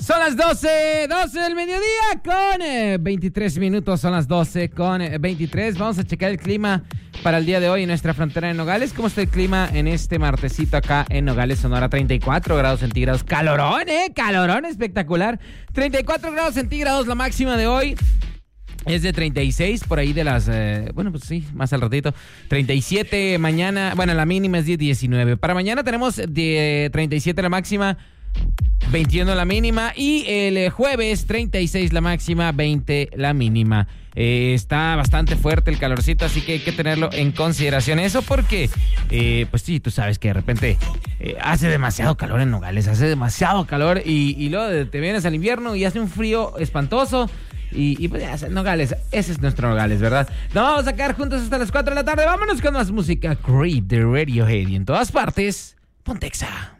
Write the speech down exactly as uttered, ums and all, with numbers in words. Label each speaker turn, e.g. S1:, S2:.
S1: Son las doce, doce del mediodía con eh, veintitrés minutos. Son las doce con eh, veintitrés. Vamos a checar el clima para el día de hoy en nuestra frontera de Nogales. ¿Cómo está el clima en este martesito acá en Nogales, Sonora? treinta y cuatro grados centígrados. Calorón, ¿eh? Calorón espectacular. treinta y cuatro grados centígrados la máxima de hoy. Es de treinta y seis, por ahí de las... Eh, bueno, pues sí, más al ratito. treinta y siete mañana. Bueno, la mínima es de diecinueve. Para mañana tenemos de treinta y siete la máxima, veintiuno la mínima. Y el jueves, treinta y seis la máxima, veinte la mínima. Eh, está bastante fuerte el calorcito, así que hay que tenerlo en consideración. Eso porque, eh, pues sí, tú sabes que de repente eh, hace demasiado calor en Nogales. Hace demasiado calor y, y luego te vienes al invierno y hace un frío espantoso. Y, y pues ya, Nogales, ese es nuestro Nogales, ¿verdad? Nos vamos a quedar juntos hasta las cuatro de la tarde. Vámonos con más música. Creep de Radiohead y en todas partes, Pontexa.